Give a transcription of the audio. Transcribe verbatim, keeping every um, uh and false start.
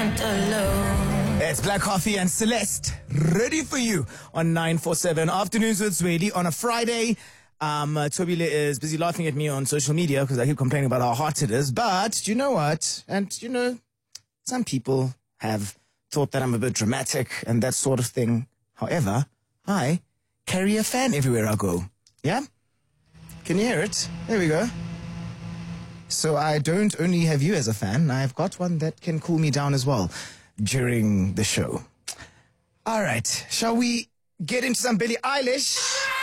aren't alone. It's Black Coffee and Celeste, ready for you on nine four seven. Afternoons with Zweli on a Friday. Um, uh, Tobile is busy laughing at me on social media because I keep complaining about how hot it is. But you know what? And you know, some people have thought that I'm a bit dramatic and that sort of thing. However, I carry a fan everywhere I go. Yeah? Can you hear it? There we go. So I don't only have you as a fan, I've got one that can cool me down as well during the show. All right, shall we get into some Billie Eilish?